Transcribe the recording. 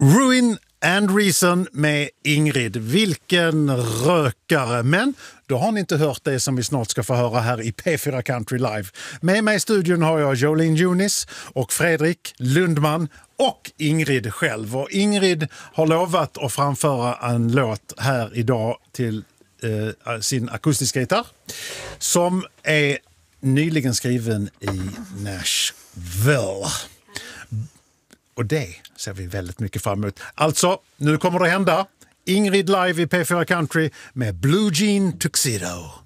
Ruin and Reason med Ingrid. Vilken rökare! Men då har ni inte hört det som vi snart ska få höra här i P4 Country Live. Med mig i studion har jag Jolene Junis och Fredrik Lundman och Ingrid själv. Och Ingrid har lovat att framföra en låt här idag till sin akustiska gitarr som är nyligen skriven i Nashville. Och det ser vi väldigt mycket fram emot. Alltså, nu kommer det hända. Ingrid live i P4 Country med Blue Jean Tuxedo.